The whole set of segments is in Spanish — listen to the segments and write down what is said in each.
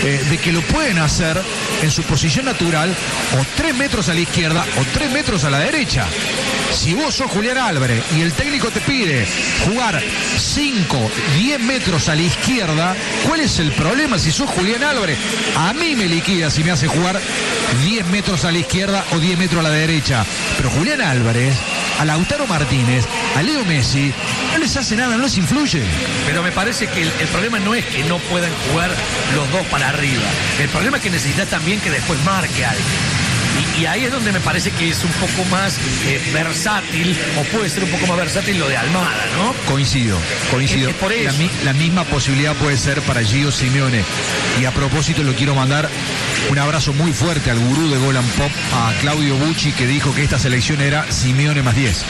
de que lo pueden hacer en su posición natural, o 3 metros a la izquierda o 3 metros a la derecha. Si vos sos Julián Álvarez y el técnico te pide jugar 5, 10 metros a la izquierda, ¿cuál es el problema? Si sos Julián Álvarez, a mí me liquida si me hace jugar 10 metros a la izquierda o 10 metros a la derecha. Pero Julián Álvarez, a Lautaro Martínez, a Leo Messi, no les hace nada, no les influye. Pero me parece que el problema no es que no puedan jugar los dos para arriba. El problema es que necesitas también que después marque algo. Y ahí es donde me parece que es un poco más versátil, o puede ser un poco más versátil lo de Almada, ¿no? Coincido. Es por eso. La misma posibilidad puede ser para Gio Simeone. Y a propósito le quiero mandar un abrazo muy fuerte al gurú de Goal and Pop, a Claudio Bucci, que dijo que esta selección era Simeone más 10.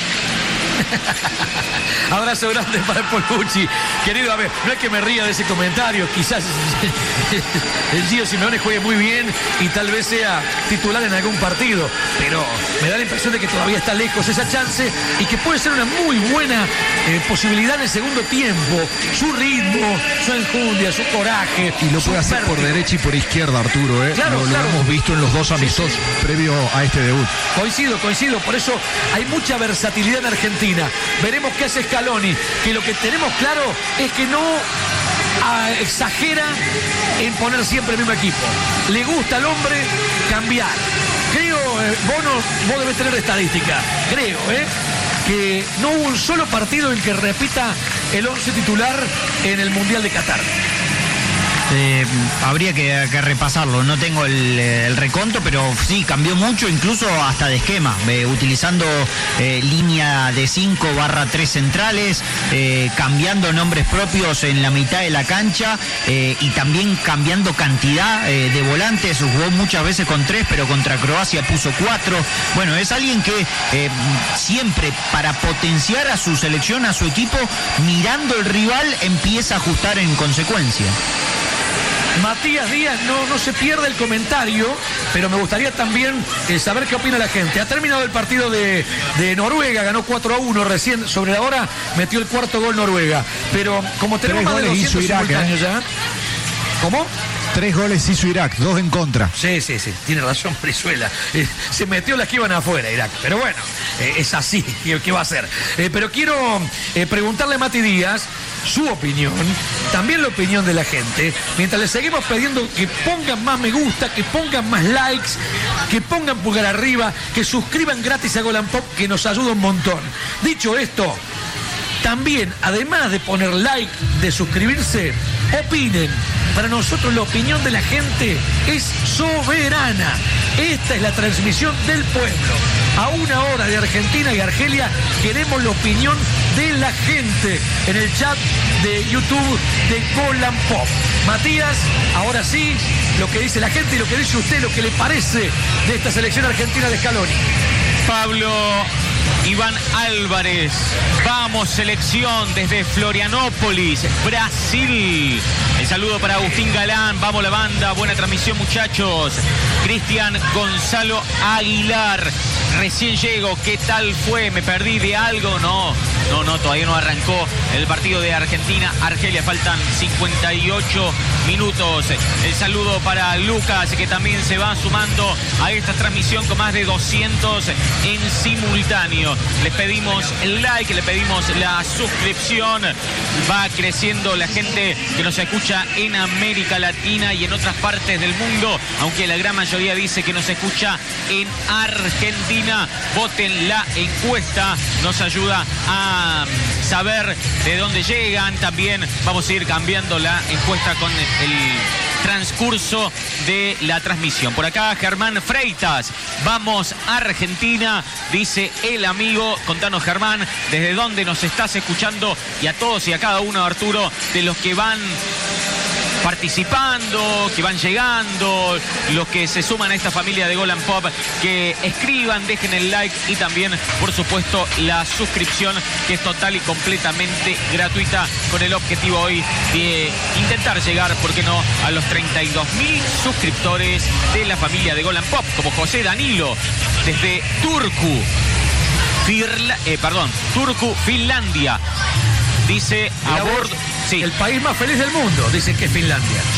Abrazo grande para Polucci. Querido, a ver, no es que me ría de ese comentario. Quizás el Gio Simeone juegue muy bien y tal vez sea titular en algún partido, pero me da la impresión de que todavía está lejos esa chance y que puede ser una muy buena posibilidad en el segundo tiempo. Su ritmo, su enjundia, su coraje. Y lo puede hacer por derecha y por izquierda, Arturo. Claro, lo hemos visto en los dos amistosos previo a este debut. Coincido. Por eso hay mucha versatilidad en Argentina. Veremos qué hace Scaloni, que lo que tenemos claro es que no exagera en poner siempre el mismo equipo. Le gusta al hombre cambiar. Creo, Bono, vos debés tener estadística. Creo, que no hubo un solo partido en que repita el 11 titular en el Mundial de Qatar. Habría que repasarlo, no tengo el reconto, pero sí, cambió mucho, incluso hasta de esquema, utilizando línea de 5/3 centrales, cambiando nombres propios en la mitad de la cancha, y también cambiando cantidad de volantes. Jugó muchas veces con 3, pero contra Croacia puso 4. Bueno, es alguien que siempre, para potenciar a su selección, a su equipo, mirando el rival, empieza a ajustar en consecuencia. Matías Díaz no se pierde el comentario, pero me gustaría también saber qué opina la gente. Ha terminado el partido de Noruega, ganó 4-1, recién sobre la hora metió el cuarto gol Noruega. Pero como tenemos más de 200 simultáneos ya. ¿Cómo? 3 goles hizo Irak, 2 en contra. Sí, tiene razón Brizuela. Se metió las que iban afuera Irak, pero bueno, es así, ¿qué va a hacer? Pero quiero preguntarle a Mati Díaz su opinión, también la opinión de la gente, mientras le seguimos pidiendo que pongan más me gusta, que pongan más likes, que pongan pulgar arriba, que suscriban gratis a Goal and Pop, que nos ayuda un montón. Dicho esto, también, además de poner like, de suscribirse, opinen. Para nosotros la opinión de la gente es soberana. Esta es la transmisión del pueblo. A 1 hora de Argentina y Argelia queremos la opinión de la gente en el chat de YouTube de Goal and Pop. Matías, ahora sí, lo que dice la gente y lo que dice usted, lo que le parece de esta selección argentina de Scaloni. Pablo Iván Álvarez, vamos selección desde Florianópolis, Brasil. El saludo para Agustín Galán, vamos la banda, buena transmisión muchachos. Cristian Gonzalo Aguilar, recién llego, ¿qué tal fue? ¿Me perdí de algo? No, todavía no arrancó el partido de Argentina-Argelia, faltan 58 minutos. El saludo para Lucas, que también se va sumando a esta transmisión con más de 200 en simultáneo. Les pedimos el like, le pedimos la suscripción. Va creciendo la gente que nos escucha en América Latina y en otras partes del mundo, aunque la gran mayoría dice que nos escucha en Argentina. Voten la encuesta, nos ayuda a saber de dónde llegan. También vamos a ir cambiando la encuesta con el transcurso de la transmisión. Por acá Germán Freitas, vamos a Argentina, dice el amigo. Contanos, Germán, desde dónde nos estás escuchando, y a todos y a cada uno, Arturo, de los que van participando, que van llegando, los que se suman a esta familia de Goal and Pop, que escriban, dejen el like y también, por supuesto, la suscripción, que es total y completamente gratuita, con el objetivo hoy de intentar llegar, ¿por qué no?, a los 32.000 suscriptores de la familia de Goal and Pop, como José Danilo, desde Turku, Finlandia. Dice a bordo. Sí. El país más feliz del mundo, dicen que es Finlandia.